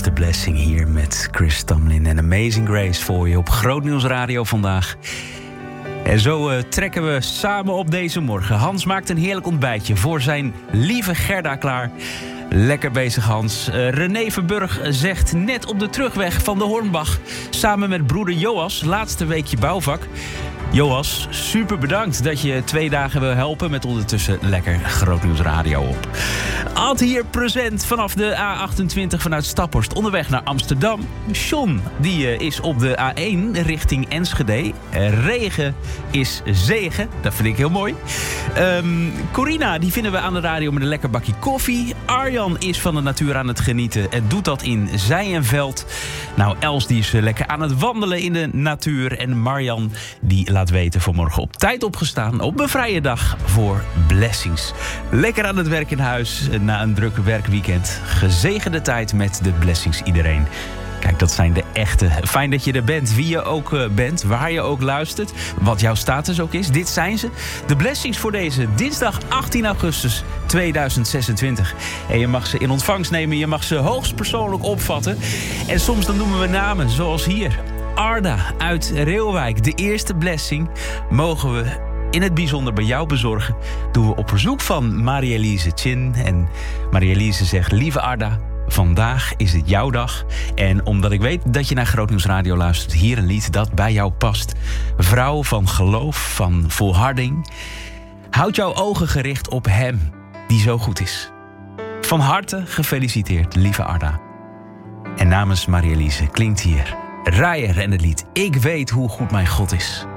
The Blessing hier met Chris Tomlin en Amazing Grace voor je op Groot Nieuws Radio vandaag. En zo trekken we samen op deze morgen. Hans maakt een heerlijk ontbijtje voor zijn lieve Gerda klaar. Lekker bezig, Hans. René Verburg zegt net op de terugweg van de Hornbach, samen met broeder Joas, laatste weekje bouwvak. Joas, super bedankt dat je 2 dagen wil helpen met ondertussen lekker Groot Nieuws Radio op. Ad hier present vanaf de A28 vanuit Staphorst onderweg naar Amsterdam. John, die is op de A1 richting Enschede. Regen is zegen, dat vind ik heel mooi. Corina, die vinden we aan de radio met een lekker bakje koffie. Arjan is van de natuur aan het genieten en doet dat in zij en veld. Nou, Els die is lekker aan het wandelen in de natuur. En Marjan die laat weten vanmorgen op tijd opgestaan op een vrije dag voor Blessings. Lekker aan het werk in huis na een druk werkweekend. Gezegende tijd met de Blessings iedereen. Kijk, dat zijn de echte. Fijn dat je er bent, wie je ook bent, waar je ook luistert, wat jouw status ook is. Dit zijn ze. De Blessings voor deze dinsdag 18 augustus 2026. En je mag ze in ontvangst nemen, je mag ze hoogstpersoonlijk opvatten. En soms dan noemen we namen, zoals hier. Arda uit Reeuwijk, de eerste blessing, mogen we in het bijzonder bij jou bezorgen. Doen we op verzoek van Marie-Elise Chin. En Marie-Elise zegt: lieve Arda, vandaag is het jouw dag. En omdat ik weet dat je naar Groot Nieuws Radio luistert, hier een lied dat bij jou past. Vrouw van geloof, van volharding. Houd jouw ogen gericht op hem die zo goed is. Van harte gefeliciteerd, lieve Arda. En namens Marie-Elise klinkt hier Rijer en het lied Ik weet hoe goed mijn God is.